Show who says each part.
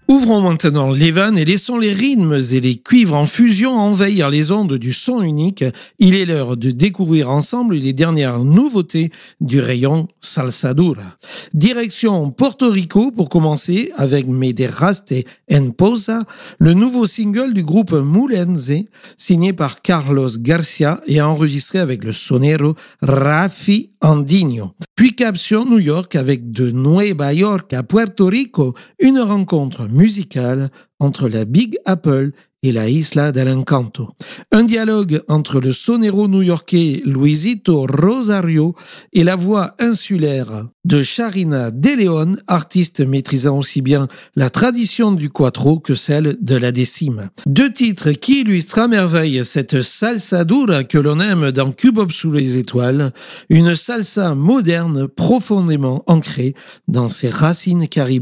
Speaker 1: Ouvrons maintenant les vannes et laissons les rythmes et les cuivres en fusion envahir les ondes du son unique. Il est l'heure de découvrir ensemble les dernières nouveautés du rayon Salsa Dura. Direction Porto Rico pour commencer avec Me Dejaste en Posa, le nouveau single du groupe Mulenze, signé par Carlos Garcia et enregistré avec le sonero Rafi Andinho. Puis cap sur New York avec de Nueva York à Puerto Rico, une rencontre musicale entre la Big Apple et la Isla del Encanto. Un dialogue entre le sonero new-yorkais Luisito Rosario et la voix insulaire de Charina De Leon, artiste maîtrisant aussi bien la tradition du quattro que celle de la décime. Deux titres qui illustrent à merveille cette salsa dura que l'on aime dans Cubop sous les étoiles, une salsa moderne profondément ancrée dans ses racines caribéennes.